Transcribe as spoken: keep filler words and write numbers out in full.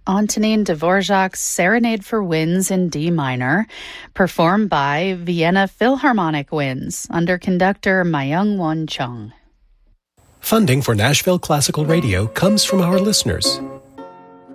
Antonin Dvorak's Serenade for Winds in D minor, performed by Vienna Philharmonic Winds under conductor Myung-Won Chung. Funding for Nashville Classical Radio comes from our listeners.